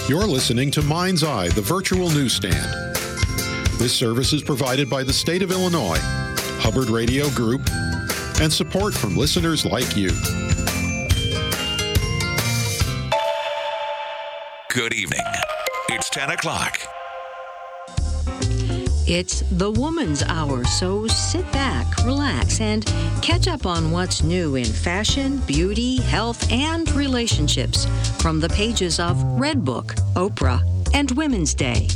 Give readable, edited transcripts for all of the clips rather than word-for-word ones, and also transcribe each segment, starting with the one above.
You're listening to Mind's Eye, the virtual newsstand. This service is provided by the state of Illinois, Hubbard Radio Group, and support from listeners like you. Good evening. It's 10 o'clock. It's the Woman's Hour, so sit back, relax, and catch up on what's new in fashion, beauty, health, and relationships from the pages of Redbook, Oprah, and Women's Day.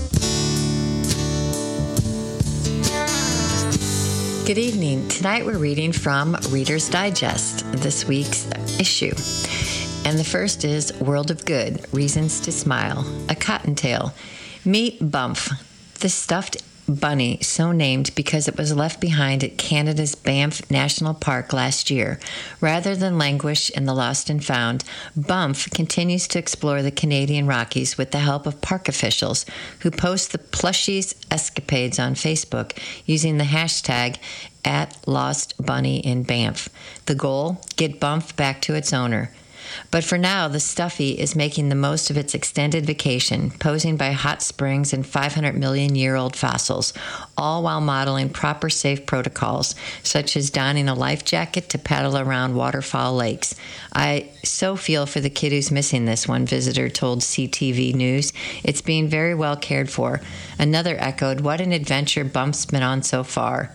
Good evening. Tonight we're reading from Reader's Digest, this week's issue. And the first is World of Good, Reasons to Smile, a cottontail. Meet Bumf, the stuffed bunny, so named because it was left behind at Canada's Banff National Park last year. Rather than languish in the lost and found, Bumf continues to explore the Canadian Rockies with the help of park officials who post the plushie's escapades on Facebook using the hashtag @LostBunnyInBanff. The goal? Get Bumf back to its owner. But for now, the stuffy is making the most of its extended vacation, posing by hot springs and 500-million-year-old fossils, all while modeling proper safe protocols, such as donning a life jacket to paddle around waterfall lakes. I so feel for the kid who's missing this, one visitor told CTV News. It's being very well cared for. Another echoed, what an adventure Bump's been on so far.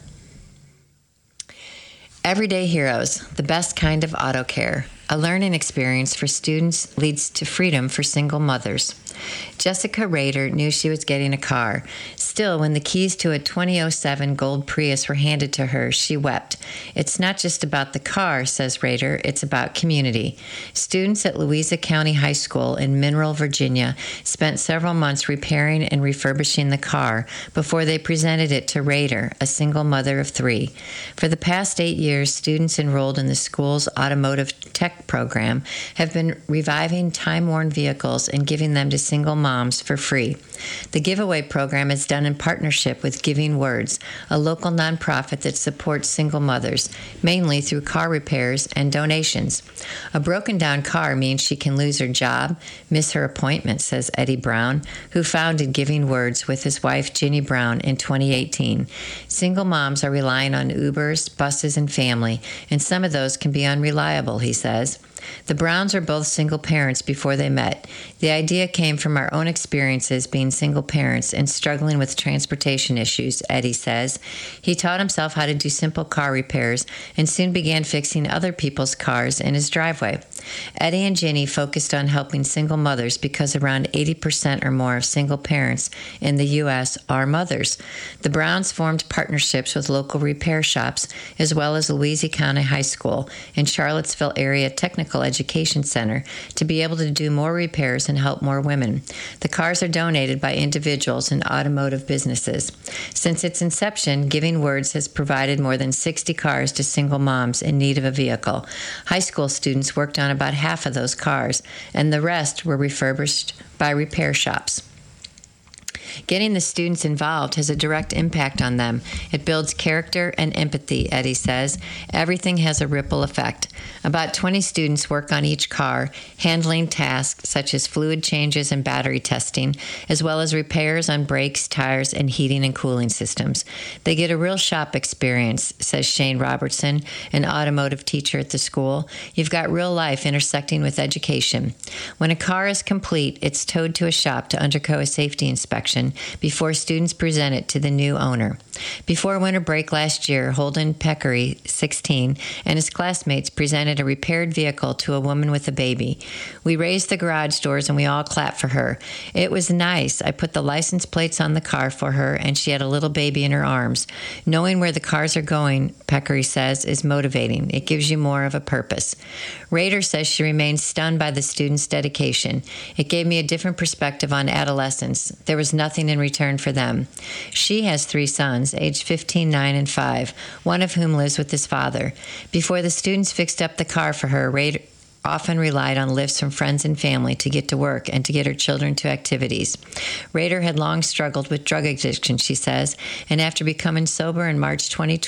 Everyday Heroes, the best kind of auto care. A learning experience for students leads to freedom for single mothers. Jessica Rader knew she was getting a car. Still, when the keys to a 2007 gold Prius were handed to her, she wept. It's not just about the car, says Rader, it's about community. Students at Louisa County High School in Mineral, Virginia, spent several months repairing and refurbishing the car before they presented it to Rader, a single mother of 3. For the past 8 years, students enrolled in the school's automotive tech program have been reviving time-worn vehicles and giving them to single moms for free. The giveaway program is done in partnership with Giving Words, a local nonprofit that supports single mothers, mainly through car repairs and donations. A broken-down car means she can lose her job, miss her appointment, says Eddie Brown, who founded Giving Words with his wife Ginny Brown in 2018. Single moms are relying on Ubers, buses, and family, and some of those can be unreliable, he says. The Browns are both single parents before they met. The idea came from our own experiences being single parents and struggling with transportation issues, Eddie says. He taught himself how to do simple car repairs and soon began fixing other people's cars in his driveway. Eddie and Ginny focused on helping single mothers because around 80% or more of single parents in the U.S. are mothers. The Browns formed partnerships with local repair shops as well as Louisa County High School and Charlottesville Area Technical Education Center to be able to do more repairs and help more women. The cars are donated by individuals and automotive businesses. Since its inception, Giving Words has provided more than 60 cars to single moms in need of a vehicle. High school students worked on about half of those cars, and the rest were refurbished by repair shops. Getting the students involved has a direct impact on them. It builds character and empathy, Eddie says. Everything has a ripple effect. About 20 students work on each car, handling tasks such as fluid changes and battery testing, as well as repairs on brakes, tires, and heating and cooling systems. They get a real shop experience, says Shane Robertson, an automotive teacher at the school. You've got real life intersecting with education. When a car is complete, it's towed to a shop to undergo a safety inspection before students present it to the new owner. Before winter break last year, Holden Peccary, 16, and his classmates presented a repaired vehicle to a woman with a baby. We raised the garage doors and we all clapped for her. It was nice. I put the license plates on the car for her and she had a little baby in her arms. Knowing where the cars are going, Peccary says, is motivating. It gives you more of a purpose. Rader says she remains stunned by the students' dedication. It gave me a different perspective on adolescence. There was nothing in return for them. She has 3 sons, aged 15, 9, and 5, one of whom lives with his father. Before the students fixed up the car for her, Rader often relied on lifts from friends and family to get to work and to get her children to activities. Rader had long struggled with drug addiction, she says, and after becoming sober in March 2020,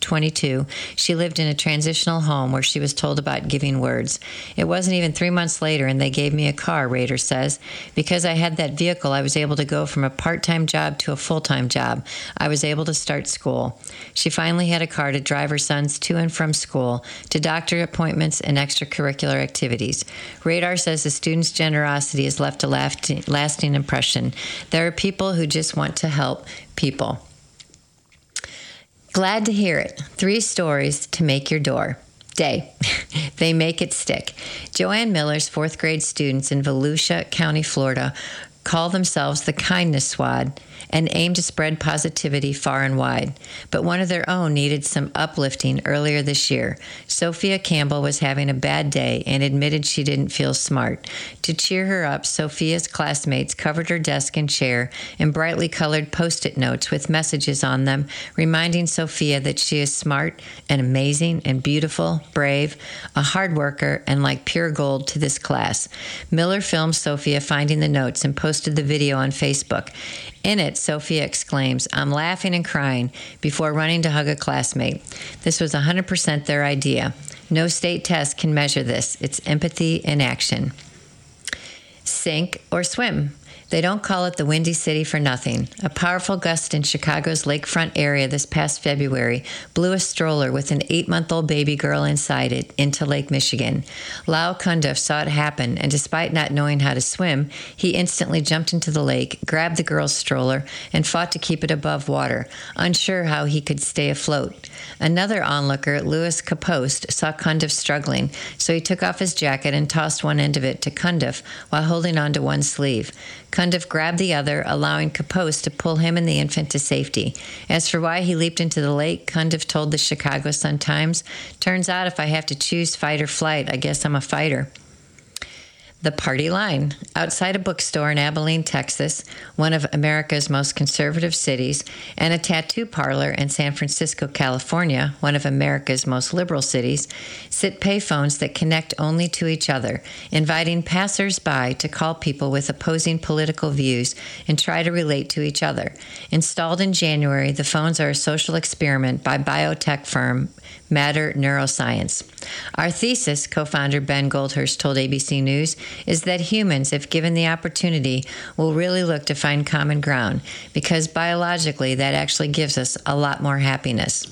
22, she lived in a transitional home where she was told about giving words. It wasn't even 3 months later, and they gave me a car, Rader says. Because I had that vehicle, I was able to go from a part-time job to a full-time job. I was able to start school. She finally had a car to drive her sons to and from school, to doctor appointments and extracurricular activities. Radar says the students' generosity has left a lasting impression. There are people who just want to help people. Glad to hear it. 3 stories to make your day. They make it stick. Joanne Miller's 4th grade students in Volusia County, Florida, call themselves the Kindness Squad and aim to spread positivity far and wide. But one of their own needed some uplifting earlier this year. Sophia Campbell was having a bad day and admitted she didn't feel smart. To cheer her up, Sophia's classmates covered her desk and chair in brightly colored Post-it notes with messages on them, reminding Sophia that she is smart and amazing and beautiful, brave, a hard worker, and like pure gold to this class. Miller filmed Sophia finding the notes and posted the video on Facebook. In it, Sophia exclaims, "I'm laughing and crying," before running to hug a classmate. This was 100% their idea. No state test can measure this. It's empathy in action. Sink or swim. They don't call it the Windy City for nothing. A powerful gust in Chicago's lakefront area this past February blew a stroller with an 8-month-old baby girl inside it into Lake Michigan. Lau Kunduf saw it happen, and despite not knowing how to swim, he instantly jumped into the lake, grabbed the girl's stroller, and fought to keep it above water, unsure how he could stay afloat. Another onlooker, Louis Capost, saw Kunduf struggling, so he took off his jacket and tossed one end of it to Kunduf while holding on to one sleeve. Kunduf grabbed the other, allowing Capost to pull him and the infant to safety. As for why he leaped into the lake, Kunduf told the Chicago Sun-Times, "Turns out if I have to choose fight or flight, I guess I'm a fighter." The Party Line. Outside a bookstore in Abilene, Texas, one of America's most conservative cities, and a tattoo parlor in San Francisco, California, one of America's most liberal cities, sit payphones that connect only to each other, inviting passers-by to call people with opposing political views and try to relate to each other. Installed in January, the phones are a social experiment by biotech firm Matter Neuroscience. Our thesis, co-founder Ben Goldhurst told ABC News, is that humans, if given the opportunity, will really look to find common ground, because biologically that actually gives us a lot more happiness.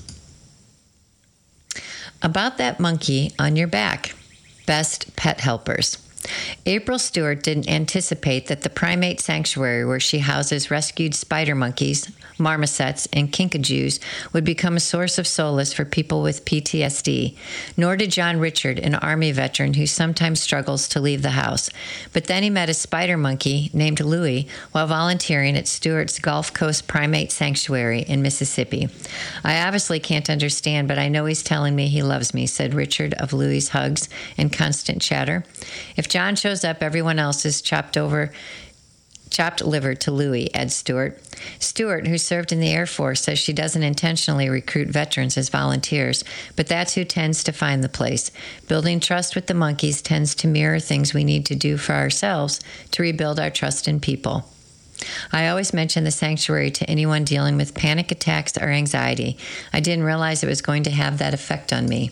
About that monkey on your back. Best pet helpers. April Stewart didn't anticipate that the primate sanctuary where she houses rescued spider monkeys, marmosets, and kinkajous would become a source of solace for people with PTSD. Nor did John Richard, an Army veteran who sometimes struggles to leave the house. But then he met a spider monkey named Louie while volunteering at Stewart's Gulf Coast Primate Sanctuary in Mississippi. "I obviously can't understand, but I know he's telling me he loves me," said Richard of Louie's hugs and constant chatter. "If John shows up, everyone else is chopped liver to Louie," adds Stewart. Stewart, who served in the Air Force, says she doesn't intentionally recruit veterans as volunteers, but that's who tends to find the place. Building trust with the monkeys tends to mirror things we need to do for ourselves to rebuild our trust in people. I always mention the sanctuary to anyone dealing with panic attacks or anxiety. I didn't realize it was going to have that effect on me.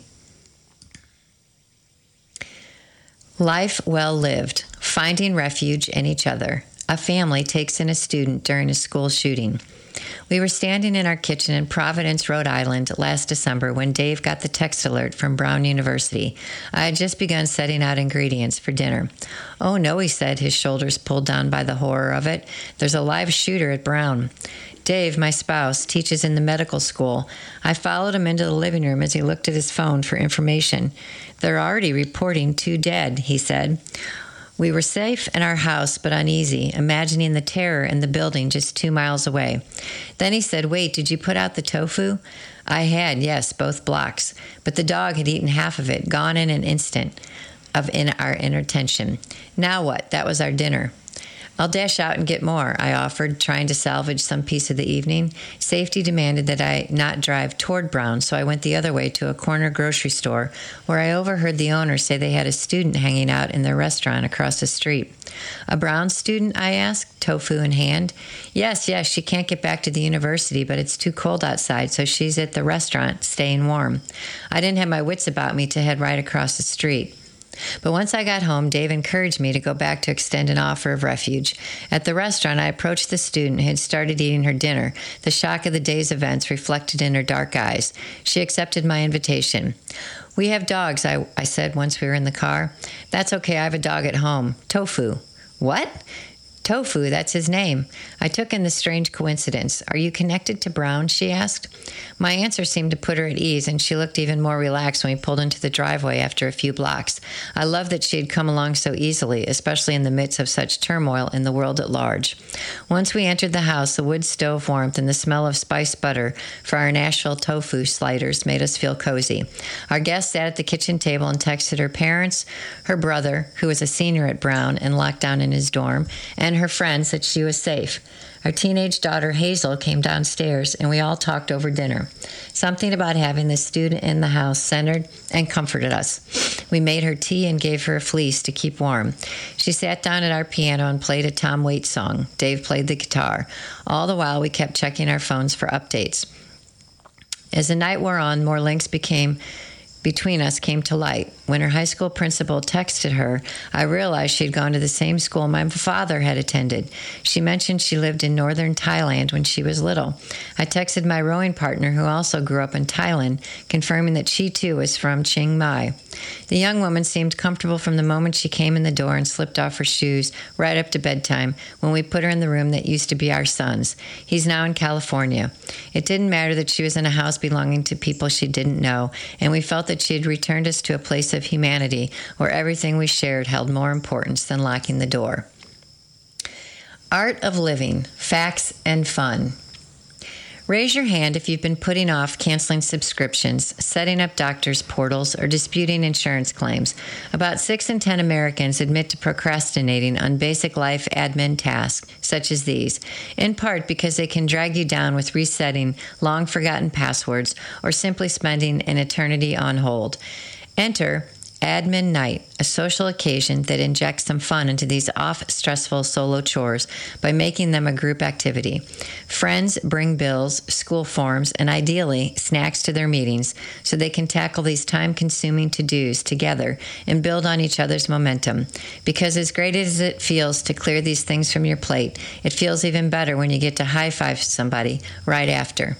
Life well lived. Finding refuge in each other. A family takes in a student during a school shooting. We were standing in our kitchen in Providence, Rhode Island last December when Dave got the text alert from Brown University. I had just begun setting out ingredients for dinner. "Oh no," he said, his shoulders pulled down by the horror of it. "There's a live shooter at Brown." Dave, my spouse, teaches in the medical school. I followed him into the living room as he looked at his phone for information. "They're already reporting 2 dead, he said. We were safe in our house, but uneasy, imagining the terror in the building just 2 miles away. Then he said, "Wait, did you put out the tofu?" I had, yes, both blocks. But the dog had eaten half of it, gone in an instant in our inattention. Now what? That was our dinner. I'll dash out and get more, I offered, trying to salvage some piece of the evening. Safety demanded that I not drive toward Brown, so I went the other way to a corner grocery store where I overheard the owner say they had a student hanging out in their restaurant across the street. A Brown student, I asked, tofu in hand. Yes, she can't get back to the university, but it's too cold outside, so she's at the restaurant, staying warm. I didn't have my wits about me to head right across the street. But once I got home, Dave encouraged me to go back to extend an offer of refuge. At the restaurant, I approached the student who had started eating her dinner, the shock of the day's events reflected in her dark eyes. She accepted my invitation. We have dogs, I said once we were in the car. That's okay, I have a dog at home. Tofu. What? Tofu, that's his name. I took in the strange coincidence. Are you connected to Brown? She asked. My answer seemed to put her at ease, and she looked even more relaxed when we pulled into the driveway after a few blocks. I loved that she had come along so easily, especially in the midst of such turmoil in the world at large. Once we entered the house, the wood stove warmth and the smell of spiced butter for our Nashville tofu sliders made us feel cozy. Our guest sat at the kitchen table and texted her parents, her brother, who was a senior at Brown and locked down in his dorm, and her friends that she was safe. Our teenage daughter Hazel came downstairs and we all talked over dinner. Something about having the student in the house centered and comforted us. We made her tea and gave her a fleece to keep warm. She sat down at our piano and played a Tom Waits song. Dave played the guitar. All the while we kept checking our phones for updates. As the night wore on, more links between us came to light. When her high school principal texted her, I realized she'd gone to the same school my father had attended. She mentioned she lived in northern Thailand when she was little. I texted my rowing partner, who also grew up in Thailand, confirming that she too was from Chiang Mai. The young woman seemed comfortable from the moment she came in the door and slipped off her shoes right up to bedtime when we put her in the room that used to be our son's. He's now in California. It didn't matter that she was in a house belonging to people she didn't know, and we felt that she had returned us to a place of humanity where everything we shared held more importance than locking the door. Art of Living, Facts and Fun. Raise your hand if you've been putting off canceling subscriptions, setting up doctors' portals, or disputing insurance claims. About 6 in 10 Americans admit to procrastinating on basic life admin tasks, such as these, in part because they can drag you down with resetting long-forgotten passwords or simply spending an eternity on hold. Enter Admin Night, a social occasion that injects some fun into these off-stressful solo chores by making them a group activity. Friends bring bills, school forms, and ideally snacks to their meetings so they can tackle these time-consuming to-dos together and build on each other's momentum. Because as great as it feels to clear these things from your plate, it feels even better when you get to high-five somebody right after.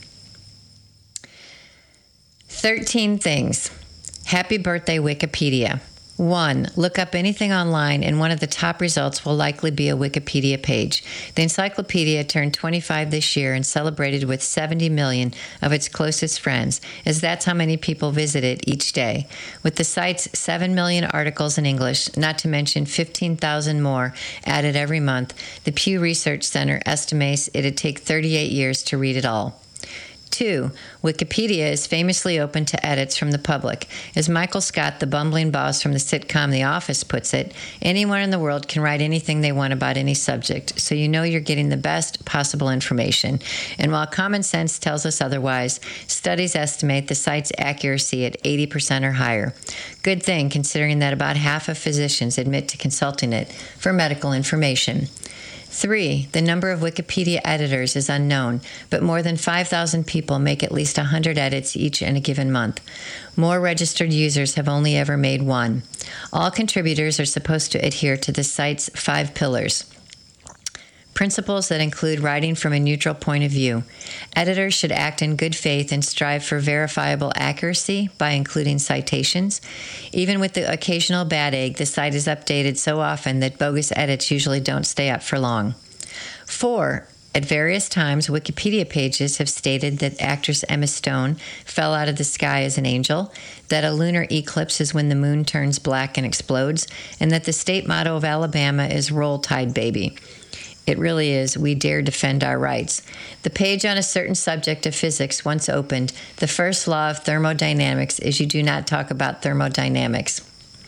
13 things. Happy birthday, Wikipedia. 1. Look up anything online, and one of the top results will likely be a Wikipedia page. The encyclopedia turned 25 this year and celebrated with 70 million of its closest friends, as that's how many people visit it each day. With the site's 7 million articles in English, not to mention 15,000 more added every month, the Pew Research Center estimates it'd take 38 years to read it all. 2. Wikipedia is famously open to edits from the public. As Michael Scott, the bumbling boss from the sitcom The Office, puts it, anyone in the world can write anything they want about any subject, so you know you're getting the best possible information. And while common sense tells us otherwise, studies estimate the site's accuracy at 80% or higher. Good thing, considering that about half of physicians admit to consulting it for medical information. 3. The number of Wikipedia editors is unknown, but more than 5,000 people make at least 100 edits each in a given month. More registered users have only ever made one. All contributors are supposed to adhere to the site's 5 pillars. Principles that include writing from a neutral point of view. Editors should act in good faith and strive for verifiable accuracy by including citations. Even with the occasional bad egg, the site is updated so often that bogus edits usually don't stay up for long. 4. At various times, Wikipedia pages have stated that actress Emma Stone fell out of the sky as an angel, that a lunar eclipse is when the moon turns black and explodes, and that the state motto of Alabama is Roll Tide Baby. It really is, we dare defend our rights. The page on a certain subject of physics once opened, the first law of thermodynamics is you do not talk about thermodynamics.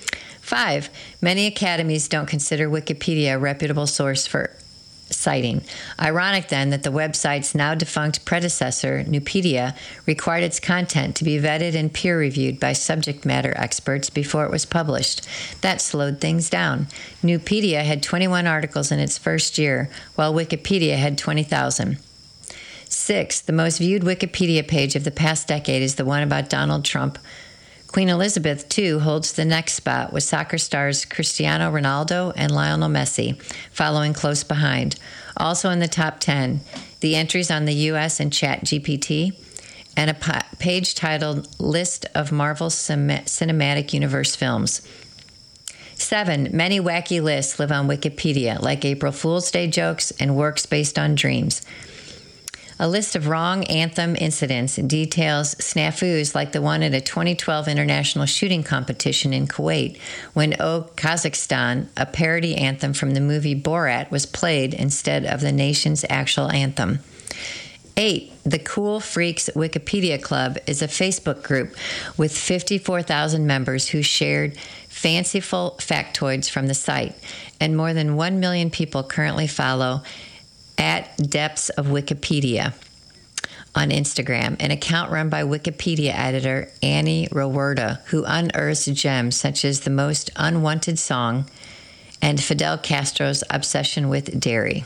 5. Many academies don't consider Wikipedia a reputable source for citing. Ironic, then, that the website's now defunct predecessor, Nupedia, required its content to be vetted and peer-reviewed by subject matter experts before it was published. That slowed things down. Nupedia had 21 articles in its first year, while Wikipedia had 20,000. 6. The most viewed Wikipedia page of the past decade is the one about Donald Trump. Queen Elizabeth, too, holds the next spot, with soccer stars Cristiano Ronaldo and Lionel Messi following close behind. Also in the top 10, the entries on the U.S. and ChatGPT, and a page titled List of Marvel Cinematic Universe Films. 7. Many wacky lists live on Wikipedia, like April Fool's Day jokes and works based on dreams. A list of wrong anthem incidents details snafus like the one at a 2012 international shooting competition in Kuwait, when O Kazakhstan, a parody anthem from the movie Borat, was played instead of the nation's actual anthem. 8. The Cool Freaks Wikipedia Club is a Facebook group with 54,000 members who shared fanciful factoids from the site, and more than 1 million people currently follow at Depths of Wikipedia on Instagram, an account run by Wikipedia editor Annie Rowerda, who unearths gems such as the most unwanted song and Fidel Castro's obsession with dairy.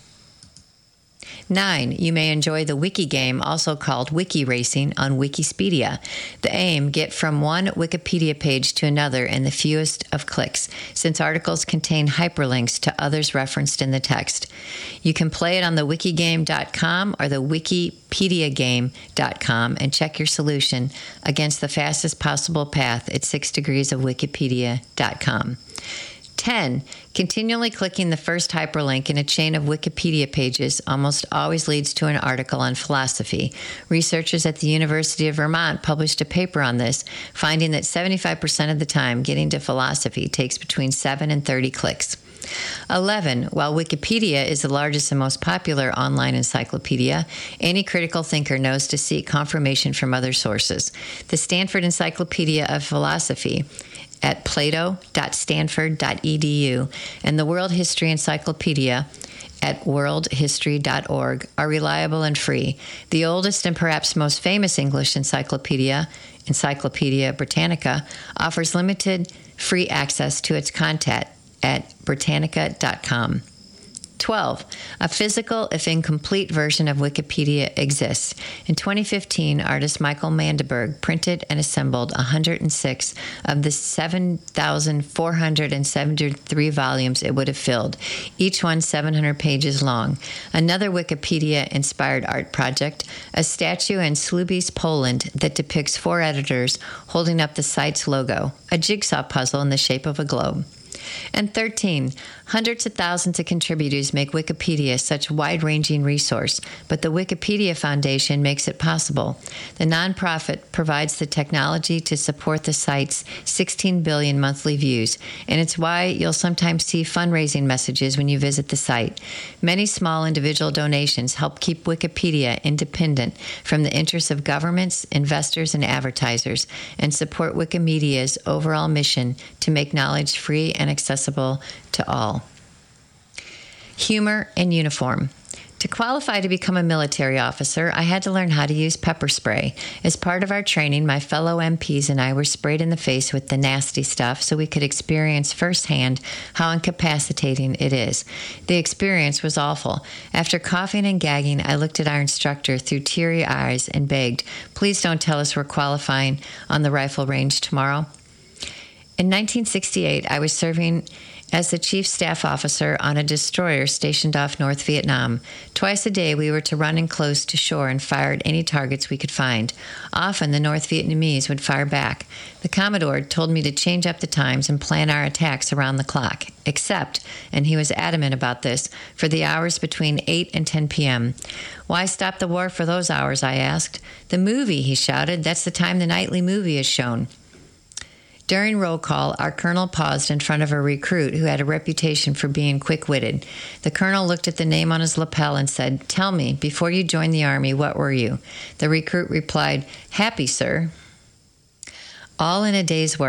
9. You may enjoy the Wiki game, also called Wiki Racing, on Wikispedia. The aim, get from one Wikipedia page to another in the fewest of clicks, since articles contain hyperlinks to others referenced in the text. You can play it on the wikigame.com or the wikipediagame.com and check your solution against the fastest possible path at 6degreesofwikipedia.com. 10. Continually clicking the first hyperlink in a chain of Wikipedia pages almost always leads to an article on philosophy. Researchers at the University of Vermont published a paper on this, finding that 75% of the time getting to philosophy takes between 7 and 30 clicks. 11. While Wikipedia is the largest and most popular online encyclopedia, any critical thinker knows to seek confirmation from other sources. The Stanford Encyclopedia of Philosophy at plato.stanford.edu and the World History Encyclopedia at worldhistory.org are reliable and free. The oldest and perhaps most famous English encyclopedia, Encyclopedia Britannica, offers limited free access to its content at Britannica.com. 12. A physical, if incomplete, version of Wikipedia exists. In 2015, artist Michael Mandiberg printed and assembled 106 of the 7,473 volumes it would have filled, each one 700 pages long. Another Wikipedia-inspired art project, a statue in Słubice, Poland, that depicts 4 editors holding up the site's logo, a jigsaw puzzle in the shape of a globe. And 13, hundreds of thousands of contributors make Wikipedia such a wide-ranging resource, but the Wikipedia Foundation makes it possible. The nonprofit provides the technology to support the site's 16 billion monthly views, and it's why you'll sometimes see fundraising messages when you visit the site. Many small individual donations help keep Wikipedia independent from the interests of governments, investors, and advertisers, and support Wikimedia's overall mission to make knowledge free and accessible to all. Humor and uniform. To qualify to become a military officer, I had to learn how to use pepper spray. As part of our training, my fellow MPs and I were sprayed in the face with the nasty stuff so we could experience firsthand how incapacitating it is. The experience was awful. After coughing and gagging, I looked at our instructor through teary eyes and begged, "Please don't tell us we're qualifying on the rifle range tomorrow." In 1968, I was serving as the chief staff officer on a destroyer stationed off North Vietnam. Twice a day, we were to run in close to shore and fire at any targets we could find. Often, the North Vietnamese would fire back. The Commodore told me to change up the times and plan our attacks around the clock, except, and he was adamant about this, for the hours between 8 and 10 p.m. "Why stop the war for those hours?" I asked. "The movie," he shouted. "That's the time the nightly movie is shown." During roll call, our colonel paused in front of a recruit who had a reputation for being quick-witted. The colonel looked at the name on his lapel and said, "Tell me, before you joined the Army, what were you?" The recruit replied, "Happy, sir." All in a day's work.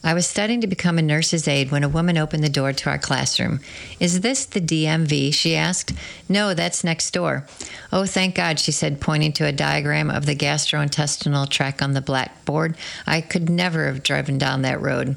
I was studying to become a nurse's aide when a woman opened the door to our classroom. "Is this the DMV?" she asked. "No, that's next door." "Oh, thank God," she said, pointing to a diagram of the gastrointestinal tract on the blackboard. "I could never have driven down that road."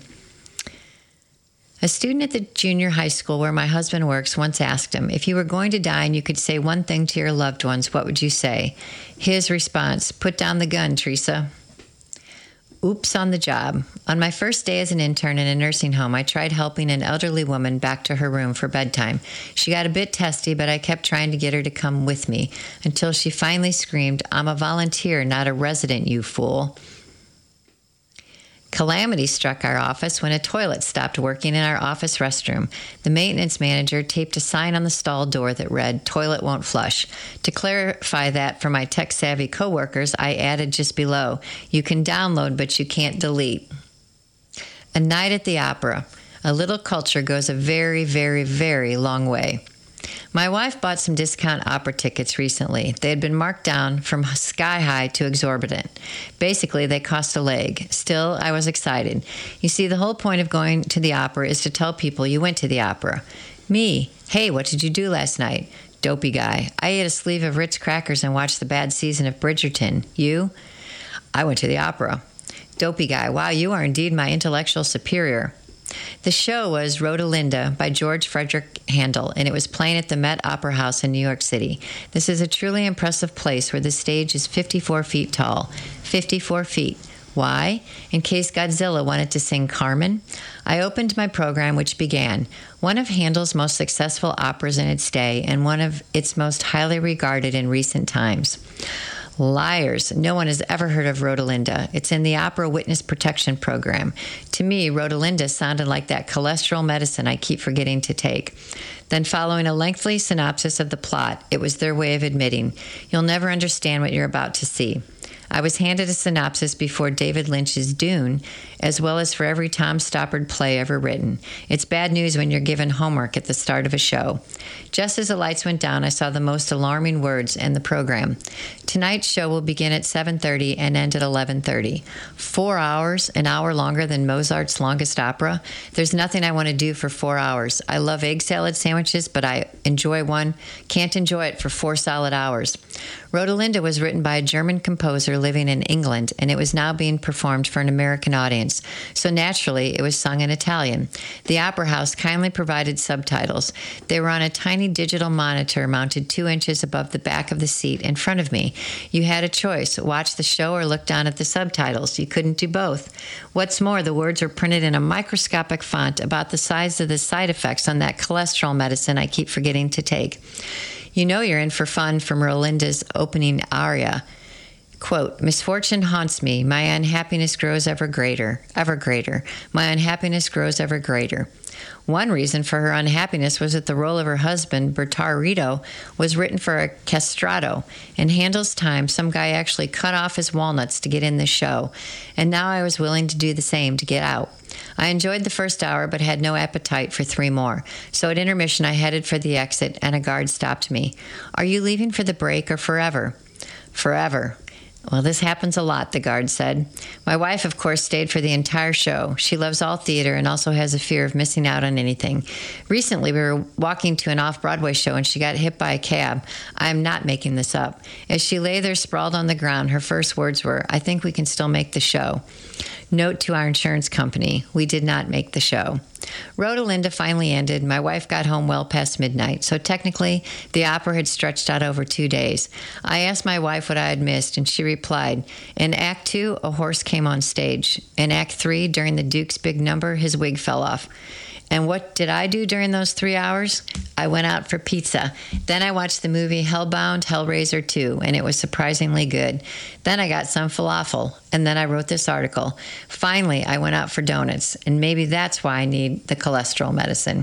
A student at the junior high school where my husband works once asked him, "If you were going to die and you could say one thing to your loved ones, what would you say?" His response, "Put down the gun, Teresa." Oops on the job. On my first day as an intern in a nursing home, I tried helping an elderly woman back to her room for bedtime. She got a bit testy, but I kept trying to get her to come with me until she finally screamed, "I'm a volunteer, not a resident, you fool." Calamity struck our office when a toilet stopped working in our office restroom. The maintenance manager taped a sign on the stall door that read, "Toilet won't flush." To clarify that for my tech-savvy coworkers, I added just below, "You can download, but you can't delete." A night at the opera. A little culture goes a very, very, very long way. My wife bought some discount opera tickets recently. They had been marked down from sky high to exorbitant. Basically, they cost a leg. Still, I was excited. You see, the whole point of going to the opera is to tell people you went to the opera. Me, "Hey, what did you do last night?" Dopey guy, "I ate a sleeve of Ritz crackers and watched the bad season of Bridgerton." You? "I went to the opera." Dopey guy, "Wow, you are indeed my intellectual superior." The show was Rodelinda by George Frederick Handel, and it was playing at the Met Opera House in New York City. This is a truly impressive place where the stage is 54 feet tall. 54 feet. Why? In case Godzilla wanted to sing Carmen? I opened my program, which began, one of Handel's most successful operas in its day and one of its most highly regarded in recent times. Liars. No one has ever heard of Rodelinda. It's in the Opera Witness Protection Program. To me, Rodelinda sounded like that cholesterol medicine I keep forgetting to take. Then following a lengthy synopsis of the plot, it was their way of admitting, "You'll never understand what you're about to see." I was handed a synopsis before David Lynch's Dune, as well as for every Tom Stoppard play ever written. It's bad news when you're given homework at the start of a show. Just as the lights went down, I saw the most alarming words in the program. Tonight's show will begin at 7:30 and end at 11:30. 4 hours, an hour longer than Mozart's longest opera. There's nothing I want to do for 4 hours. I love egg salad sandwiches, but I enjoy one. Can't enjoy it for 4 solid hours. Rodelinda was written by a German composer living in England, and it was now being performed for an American audience. So naturally, it was sung in Italian. The Opera House kindly provided subtitles. They were on a tiny digital monitor mounted 2 inches above the back of the seat in front of me. You had a choice, watch the show or look down at the subtitles. You couldn't do both. What's more, the words were printed in a microscopic font about the size of the side effects on that cholesterol medicine I keep forgetting to take. You know you're in for fun from Rodelinda's opening aria. Quote, "Misfortune haunts me. My unhappiness grows ever greater, ever greater. My unhappiness grows ever greater." One reason for her unhappiness was that the role of her husband, Bertarito, was written for a castrato. In Handel's time, some guy actually cut off his walnuts to get in the show, and now I was willing to do the same to get out. I enjoyed the first hour but had no appetite for 3 more. So at intermission, I headed for the exit, and a guard stopped me. "Are you leaving for the break or forever?" "Forever." "Well, this happens a lot," the guard said. My wife, of course, stayed for the entire show. She loves all theater and also has a fear of missing out on anything. Recently, we were walking to an off-Broadway show and she got hit by a cab. I am not making this up. As she lay there sprawled on the ground, her first words were, "I think we can still make the show." Note to our insurance company, we did not make the show. Rodelinda finally ended. My wife got home well past midnight, so technically the opera had stretched out over 2 days. I asked my wife what I had missed, and she replied, "In Act 2, a horse came on stage. In Act 3, during the Duke's big number, his wig fell off." And what did I do during those 3 hours? I went out for pizza. Then I watched the movie Hellbound, Hellraiser 2, and it was surprisingly good. Then I got some falafel, and then I wrote this article. Finally, I went out for donuts, and maybe that's why I need the cholesterol medicine.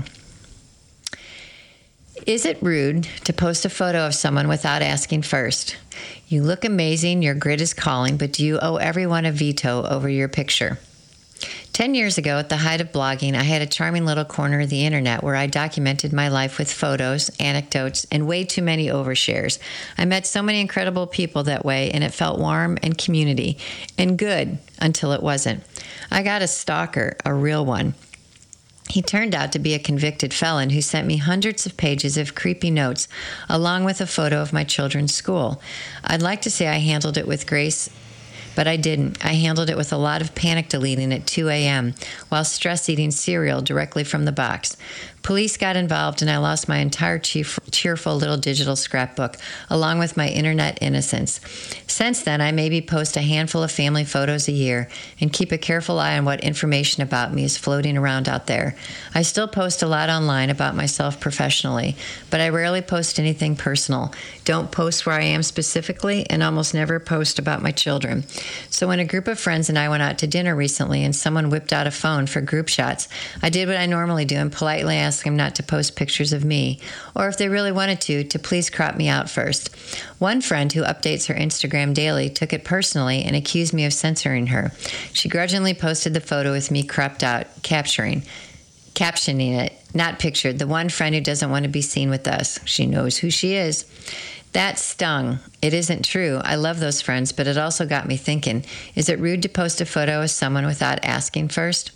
Is it rude to post a photo of someone without asking first? You look amazing, your grit is calling, but do you owe everyone a veto over your picture? 10 years ago, at the height of blogging, I had a charming little corner of the internet where I documented my life with photos, anecdotes, and way too many overshares. I met so many incredible people that way, and it felt warm and community, and good until it wasn't. I got a stalker, a real one. He turned out to be a convicted felon who sent me hundreds of pages of creepy notes, along with a photo of my children's school. I'd like to say I handled it with grace, but I didn't. I handled it with a lot of panic deleting at 2 a.m. while stress eating cereal directly from the box. Police got involved, and I lost my entire cheerful little digital scrapbook, along with my internet innocence. Since then, I maybe post a handful of family photos a year and keep a careful eye on what information about me is floating around out there. I still post a lot online about myself professionally, but I rarely post anything personal. Don't post where I am specifically, and almost never post about my children. So when a group of friends and I went out to dinner recently and someone whipped out a phone for group shots, I did what I normally do and politely asked them not to post pictures of me, or if they really wanted to please crop me out first. One friend who updates her Instagram daily took it personally and accused me of censoring her. She grudgingly posted the photo with me cropped out, captioning it, not pictured, the one friend who doesn't want to be seen with us. She knows who she is. That stung. It isn't true. I love those friends, but it also got me thinking, is it rude to post a photo of someone without asking first?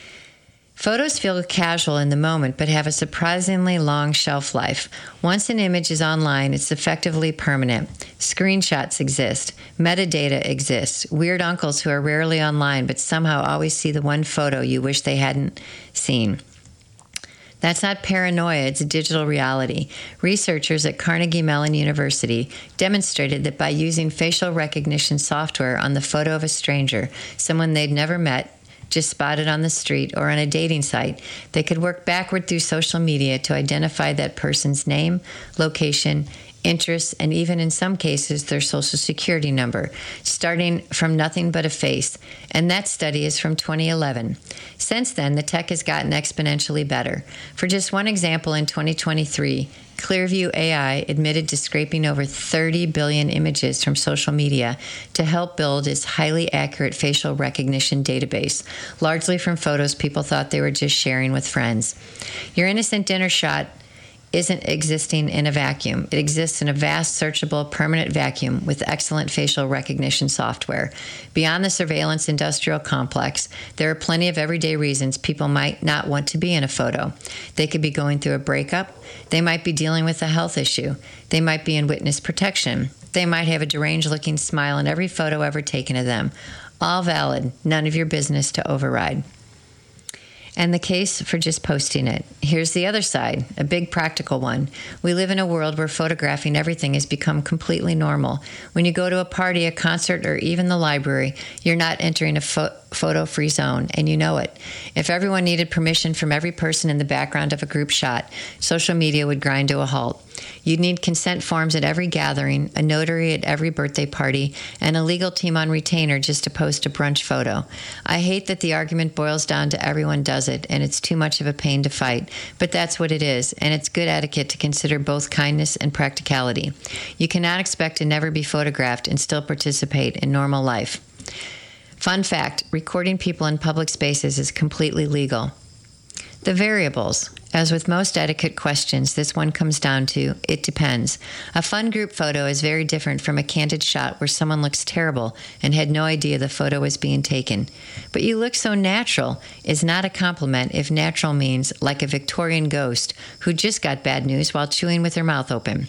Photos feel casual in the moment, but have a surprisingly long shelf life. Once an image is online, it's effectively permanent. Screenshots exist. Metadata exists. Weird uncles who are rarely online, but somehow always see the one photo you wish they hadn't seen. That's not paranoia, it's digital reality. Researchers at Carnegie Mellon University demonstrated that by using facial recognition software on the photo of a stranger, someone they'd never met, just spotted on the street or on a dating site, they could work backward through social media to identify that person's name, location, interests, and even in some cases their social security number, starting from nothing but a face. And that study is from 2011. Since then, the tech has gotten exponentially better. For just one example, in 2023, Clearview AI admitted to scraping over 30 billion images from social media to help build its highly accurate facial recognition database, largely from photos people thought they were just sharing with friends. Your innocent dinner shot isn't existing in a vacuum. It exists in a vast, searchable, permanent vacuum with excellent facial recognition software. Beyond the surveillance industrial complex, there are plenty of everyday reasons people might not want to be in a photo. They could be going through a breakup. They might be dealing with a health issue. They might be in witness protection. They might have a deranged-looking smile in every photo ever taken of them. All valid, none of your business to override. And the case for just posting it. Here's the other side, a big practical one. We live in a world where photographing everything has become completely normal. When you go to a party, a concert, or even the library, you're not entering a photo-free zone, and you know it. If everyone needed permission from every person in the background of a group shot, social media would grind to a halt. You'd need consent forms at every gathering, a notary at every birthday party, and a legal team on retainer just to post a brunch photo. I hate that the argument boils down to everyone does it, and it's too much of a pain to fight. But that's what it is, and it's good etiquette to consider both kindness and practicality. You cannot expect to never be photographed and still participate in normal life. Fun fact, recording people in public spaces is completely legal. The variables. As with most etiquette questions, this one comes down to, it depends. A fun group photo is very different from a candid shot where someone looks terrible and had no idea the photo was being taken. But you look so natural is not a compliment if natural means like a Victorian ghost who just got bad news while chewing with her mouth open.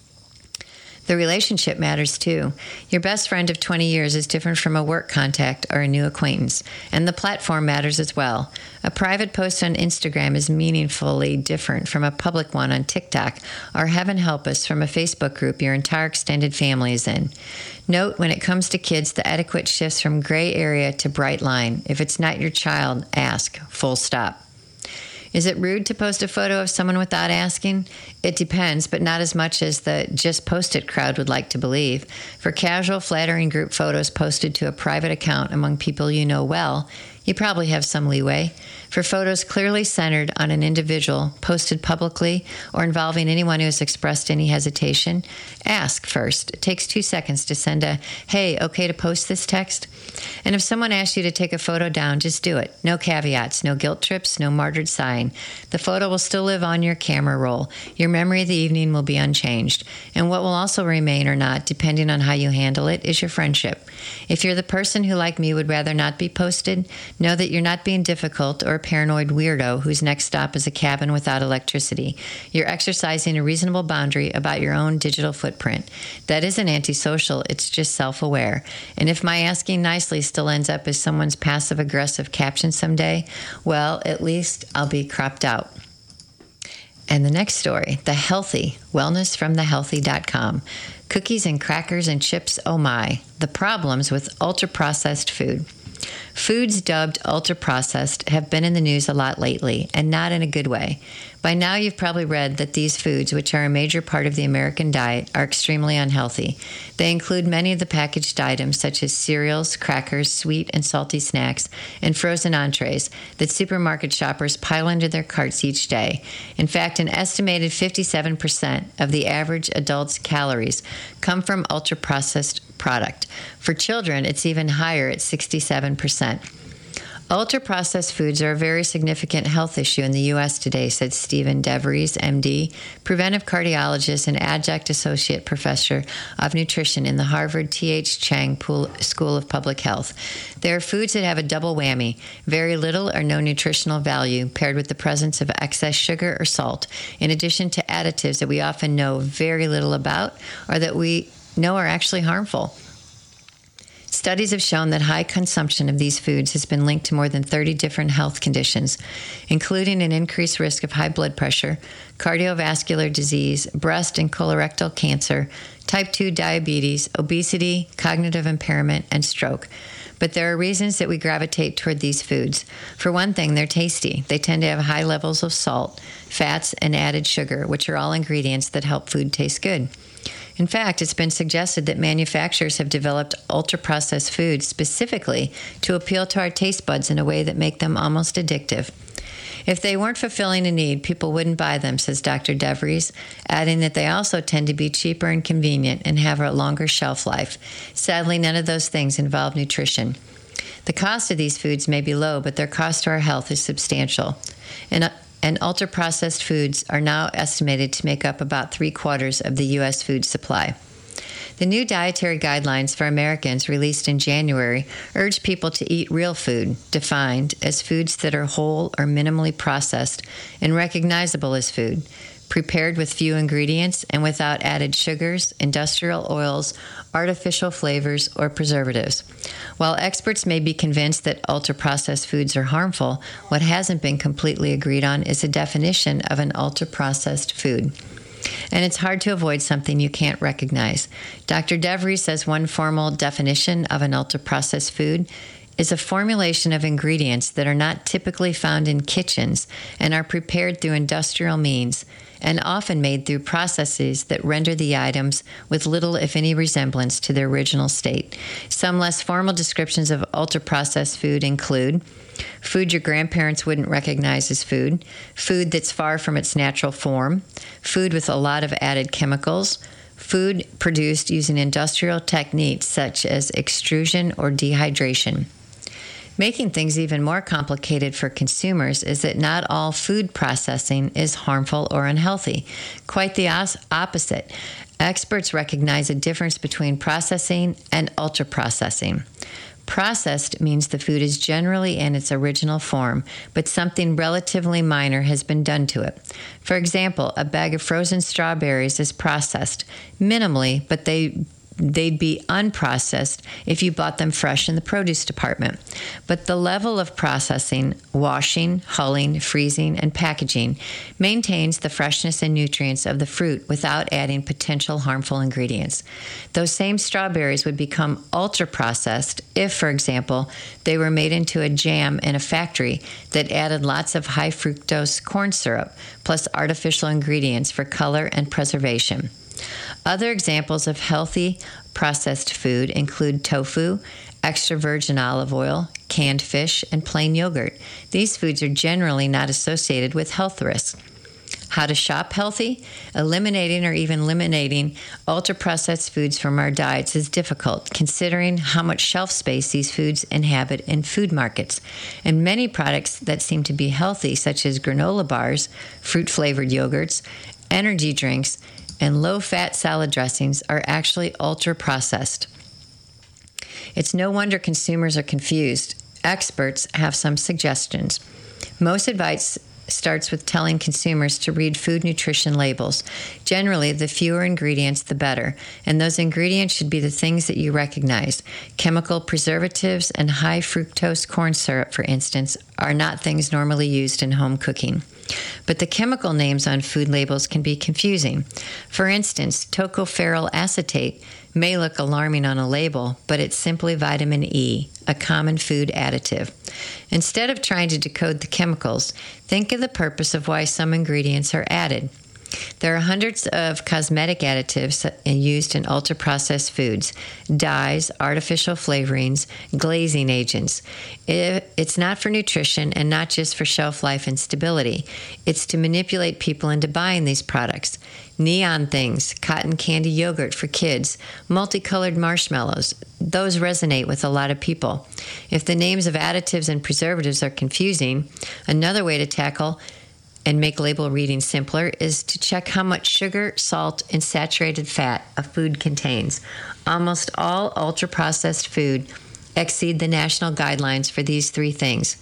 The relationship matters too. Your best friend of 20 years is different from a work contact or a new acquaintance, and the platform matters as well. A private post on Instagram is meaningfully different from a public one on TikTok, or heaven help us, from a Facebook group your entire extended family is in. Note, when it comes to kids, the etiquette shifts from gray area to bright line. If it's not your child, ask, full stop. Is it rude to post a photo of someone without asking? It depends, but not as much as the just post it crowd would like to believe. For casual, flattering group photos posted to a private account among people you know well, You probably have some leeway. For photos clearly centered on an individual, posted publicly, or involving anyone who has expressed any hesitation, ask first. It takes 2 seconds to send a, "Hey, okay to post this" text. And if someone asks you to take a photo down, just do it. No caveats, no guilt trips, no martyred sighing. The photo will still live on your camera roll. Your memory of the evening will be unchanged. And what will also remain or not, depending on how you handle it, is your friendship. If you're the person who, like me, would rather not be posted, know that you're not being difficult or a paranoid weirdo whose next stop is a cabin without electricity. You're exercising a reasonable boundary about your own digital footprint. That isn't antisocial, it's just self-aware. And if my asking nicely still ends up as someone's passive-aggressive caption someday, well, at least I'll be cropped out. And the next story, The Healthy, wellnessfromthehealthy.com. Cookies and crackers and chips, oh my. The problems with ultra-processed food. Foods dubbed ultra-processed have been in the news a lot lately, and not in a good way. By now you've probably read that these foods, which are a major part of the American diet, are extremely unhealthy. They include many of the packaged items such as cereals, crackers, sweet and salty snacks, and frozen entrees that supermarket shoppers pile into their carts each day. In fact, an estimated 57% of the average adult's calories come from ultra-processed product. For children, it's even higher at 67%. Ultra-processed foods are a very significant health issue in the U.S. today, said Stephen DeVries, M.D., preventive cardiologist and adjunct associate professor of nutrition in the Harvard T.H. Chang School of Public Health. They are foods that have a double whammy, very little or no nutritional value, paired with the presence of excess sugar or salt, in addition to additives that we often know very little about or that we know are actually harmful. Studies have shown that high consumption of these foods has been linked to more than 30 different health conditions, including an increased risk of high blood pressure, cardiovascular disease, breast and colorectal cancer, type 2 diabetes, obesity, cognitive impairment, and stroke. But there are reasons that we gravitate toward these foods. For one thing, they're tasty. They tend to have high levels of salt, fats, and added sugar, which are all ingredients that help food taste good. In fact, it's been suggested that manufacturers have developed ultra-processed foods specifically to appeal to our taste buds in a way that make them almost addictive. If they weren't fulfilling a need, people wouldn't buy them, says Dr. DeVries, adding that they also tend to be cheaper and convenient and have a longer shelf life. Sadly, none of those things involve nutrition. The cost of these foods may be low, but their cost to our health is substantial. And ultra-processed foods are now estimated to make up about 3/4 of the U.S. food supply. The new dietary guidelines for Americans released in January urge people to eat real food, defined as foods that are whole or minimally processed and recognizable as food, prepared with few ingredients and without added sugars, industrial oils, artificial flavors, or preservatives. While experts may be convinced that ultra-processed foods are harmful, what hasn't been completely agreed on is a definition of an ultra-processed food. And it's hard to avoid something you can't recognize. Dr. DeVries says one formal definition of an ultra-processed food is a formulation of ingredients that are not typically found in kitchens and are prepared through industrial means, and often made through processes that render the items with little, if any, resemblance to their original state. Some less formal descriptions of ultra-processed food include food your grandparents wouldn't recognize as food, food that's far from its natural form, food with a lot of added chemicals, food produced using industrial techniques such as extrusion or dehydration. Making things even more complicated for consumers is that not all food processing is harmful or unhealthy. Quite the opposite. Experts recognize a difference between processing and ultra-processing. Processed means the food is generally in its original form, but something relatively minor has been done to it. For example, a bag of frozen strawberries is processed, minimally, but they'd be unprocessed if you bought them fresh in the produce department. But the level of processing, washing, hulling, freezing, and packaging maintains the freshness and nutrients of the fruit without adding potential harmful ingredients. Those same strawberries would become ultra-processed if, for example, they were made into a jam in a factory that added lots of high fructose corn syrup, plus artificial ingredients for color and preservation. Other examples of healthy processed food include tofu, extra virgin olive oil, canned fish, and plain yogurt. These foods are generally not associated with health risks. How to shop healthy? Eliminating or even eliminating ultra-processed foods from our diets is difficult, considering how much shelf space these foods inhabit in food markets. And many products that seem to be healthy, such as granola bars, fruit-flavored yogurts, energy drinks, and low-fat salad dressings, are actually ultra-processed. It's no wonder consumers are confused. Experts have some suggestions. Most advice starts with telling consumers to read food nutrition labels. Generally, the fewer ingredients, the better. And those ingredients should be the things that you recognize. Chemical preservatives and high fructose corn syrup, for instance, are not things normally used in home cooking. But the chemical names on food labels can be confusing. For instance, tocopherol acetate may look alarming on a label, but it's simply vitamin E, a common food additive. Instead of trying to decode the chemicals, think of the purpose of why some ingredients are added. There are hundreds of cosmetic additives used in ultra-processed foods: dyes, artificial flavorings, glazing agents. It's not for nutrition and not just for shelf life and stability. It's to manipulate people into buying these products. Neon things, cotton candy yogurt for kids, multicolored marshmallows, those resonate with a lot of people. If the names of additives and preservatives are confusing, another way to tackle and make label reading simpler is to check how much sugar, salt, and saturated fat a food contains. Almost all ultra-processed food exceed the national guidelines for these three things.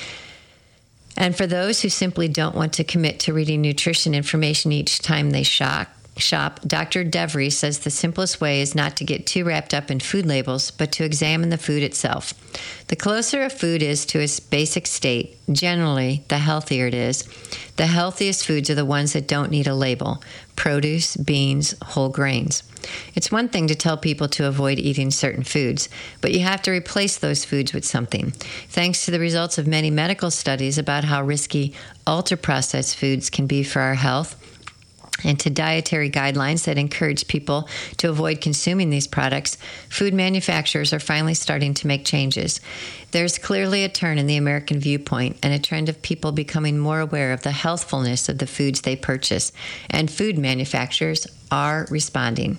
And for those who simply don't want to commit to reading nutrition information each time they shop, Dr. DeVry says the simplest way is not to get too wrapped up in food labels, but to examine the food itself. The closer a food is to its basic state, generally, the healthier it is. The healthiest foods are the ones that don't need a label: produce, beans, whole grains. It's one thing to tell people to avoid eating certain foods, but you have to replace those foods with something. Thanks to the results of many medical studies about how risky ultra-processed foods can be for our health, and to dietary guidelines that encourage people to avoid consuming these products, food manufacturers are finally starting to make changes. There's clearly a turn in the American viewpoint and a trend of people becoming more aware of the healthfulness of the foods they purchase, and food manufacturers are responding.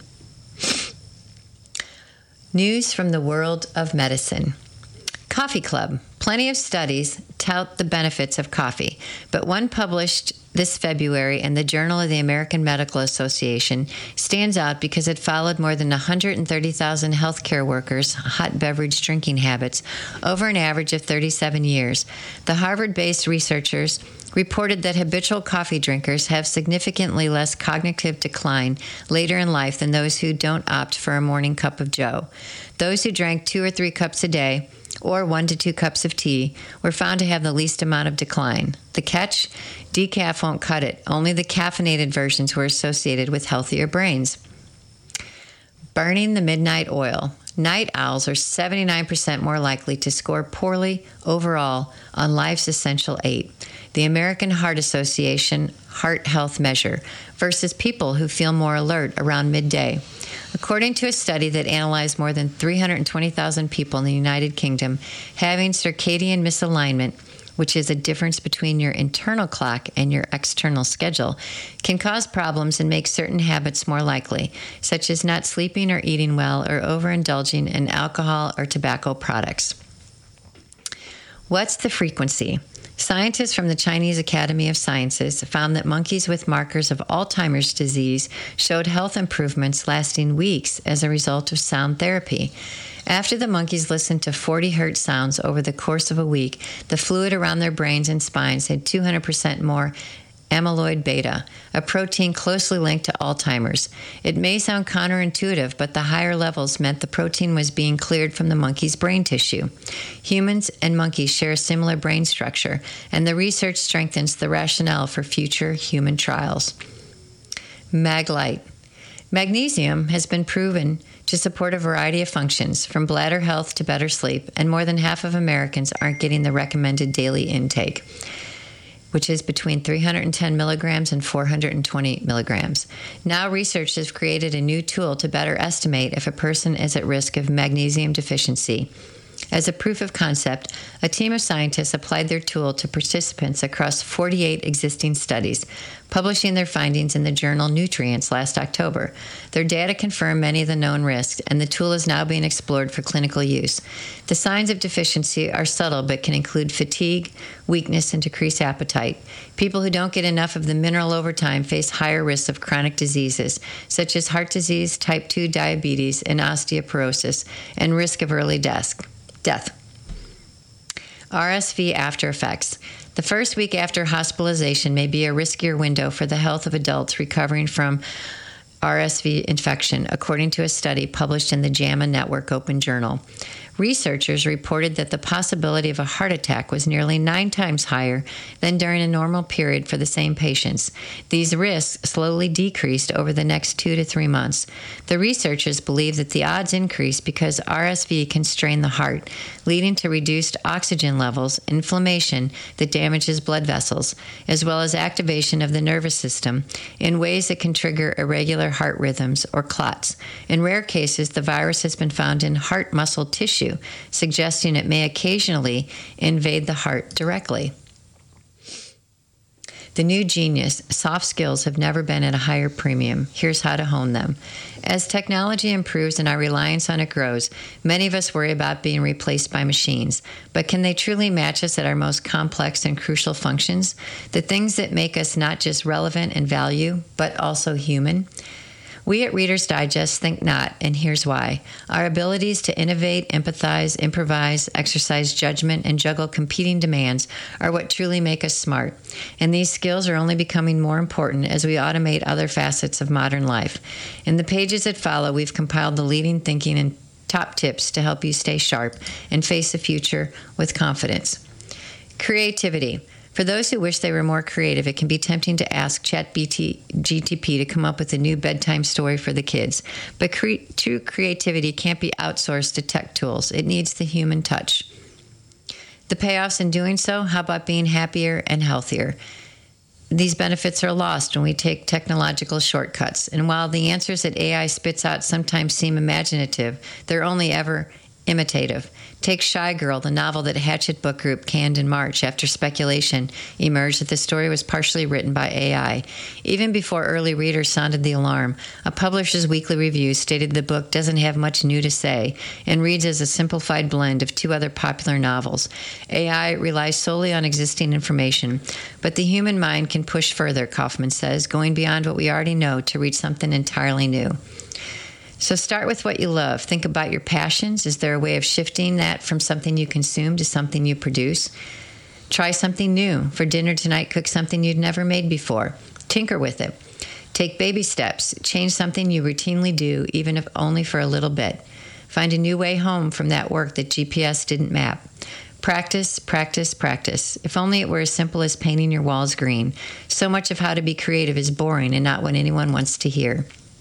News from the world of medicine. Coffee Club. Plenty of studies tout the benefits of coffee, but one published this February in the Journal of the American Medical Association stands out because it followed more than 130,000 healthcare workers' hot beverage drinking habits over an average of 37 years. The Harvard-based researchers reported that habitual coffee drinkers have significantly less cognitive decline later in life than those who don't opt for a morning cup of joe. Those who drank 2 or 3 cups a day, or 1 to 2 cups of tea, were found to have the least amount of decline. The catch? Decaf won't cut it. Only the caffeinated versions were associated with healthier brains. Burning the midnight oil. Night owls are 79% more likely to score poorly overall on life's essential 8, the American Heart Association Heart Health Measure, versus people who feel more alert around midday. According to a study that analyzed more than 320,000 people in the United Kingdom, having circadian misalignment, which is a difference between your internal clock and your external schedule, can cause problems and make certain habits more likely, such as not sleeping or eating well or overindulging in alcohol or tobacco products. What's the frequency? Scientists from the Chinese Academy of Sciences found that monkeys with markers of Alzheimer's disease showed health improvements lasting weeks as a result of sound therapy. After the monkeys listened to 40 hertz sounds over the course of a week, the fluid around their brains and spines had 200% more amyloid beta, a protein closely linked to Alzheimer's. It may sound counterintuitive, but the higher levels meant the protein was being cleared from the monkey's brain tissue. Humans and monkeys share a similar brain structure, and the research strengthens the rationale for future human trials. Maglite. Magnesium has been proven to support a variety of functions, from bladder health to better sleep, and more than half of Americans aren't getting the recommended daily intake, which is between 310 milligrams and 420 milligrams. Now researchers have created a new tool to better estimate if a person is at risk of magnesium deficiency. As a proof of concept, a team of scientists applied their tool to participants across 48 existing studies, publishing their findings in the journal Nutrients last October. Their data confirm many of the known risks, and the tool is now being explored for clinical use. The signs of deficiency are subtle but can include fatigue, weakness, and decreased appetite. People who don't get enough of the mineral over time face higher risks of chronic diseases, such as heart disease, type 2 diabetes, and osteoporosis, and risk of early death. RSV after effects. The first week after hospitalization may be a riskier window for the health of adults recovering from RSV infection, according to a study published in the JAMA Network Open Journal. Researchers reported that the possibility of a heart attack was nearly 9 times higher than during a normal period for the same patients. These risks slowly decreased over the next 2 to 3 months. The researchers believe that the odds increase because RSV can strain the heart, leading to reduced oxygen levels, inflammation that damages blood vessels, as well as activation of the nervous system in ways that can trigger irregular heart rhythms or clots. In rare cases, the virus has been found in heart muscle tissue, suggesting it may occasionally invade the heart directly. The new genius, soft skills have never been at a higher premium. Here's how to hone them. As technology improves and our reliance on it grows, many of us worry about being replaced by machines. But can they truly match us at our most complex and crucial functions? The things that make us not just relevant and value, but also human? We at Reader's Digest think not, and here's why. Our abilities to innovate, empathize, improvise, exercise judgment, and juggle competing demands are what truly make us smart. And these skills are only becoming more important as we automate other facets of modern life. In the pages that follow, we've compiled the leading thinking and top tips to help you stay sharp and face the future with confidence. Creativity. For those who wish they were more creative, it can be tempting to ask ChatGPT to come up with a new bedtime story for the kids. But true creativity can't be outsourced to tech tools. It needs the human touch. The payoffs in doing so, how about being happier and healthier? These benefits are lost when we take technological shortcuts. And while the answers that AI spits out sometimes seem imaginative, they're only ever imitative. Take Shy Girl, the novel that Hachette Book Group canned in March after speculation emerged that the story was partially written by AI. Even before early readers sounded the alarm, a publisher's weekly review stated the book doesn't have much new to say and reads as a simplified blend of 2 other popular novels. AI relies solely on existing information, but the human mind can push further, Kaufman says, going beyond what we already know to reach something entirely new. So start with what you love. Think about your passions. Is there a way of shifting that from something you consume to something you produce? Try something new. For dinner tonight, cook something you'd never made before. Tinker with it. Take baby steps. Change something you routinely do, even if only for a little bit. Find a new way home from that work that GPS didn't map. Practice, practice, practice. If only it were as simple as painting your walls green. So much of how to be creative is boring and not what anyone wants to hear.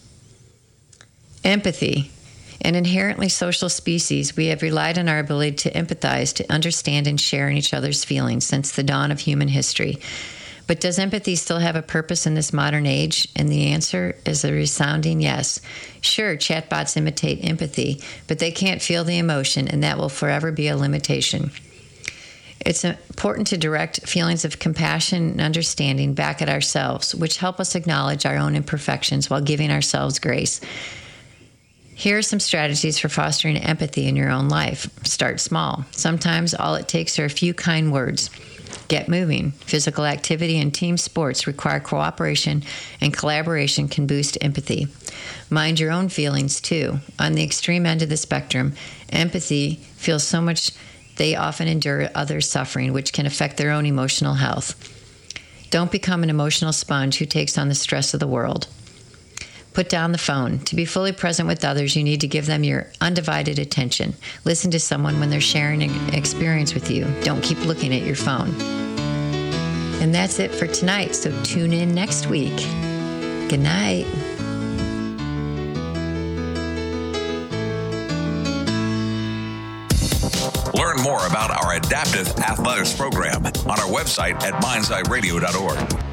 Empathy. An inherently social species, we have relied on our ability to empathize, to understand and share in each other's feelings since the dawn of human history. But does empathy still have a purpose in this modern age? And the answer is a resounding yes. Sure, chatbots imitate empathy, but they can't feel the emotion, and that will forever be a limitation. It's important to direct feelings of compassion and understanding back at ourselves, which help us acknowledge our own imperfections while giving ourselves grace. Here are some strategies for fostering empathy in your own life. Start small. Sometimes all it takes are a few kind words. Get moving. Physical activity and team sports require cooperation, and collaboration can boost empathy. Mind your own feelings, too. On the extreme end of the spectrum, empathy feels so much they often endure others' suffering, which can affect their own emotional health. Don't become an emotional sponge who takes on the stress of the world. Put down the phone. To be fully present with others, you need to give them your undivided attention. Listen to someone when they're sharing an experience with you. Don't keep looking at your phone. And that's it for tonight, so tune in next week. Good night. Learn more about our Adaptive Athletics program on our website at mindseyeradio.org.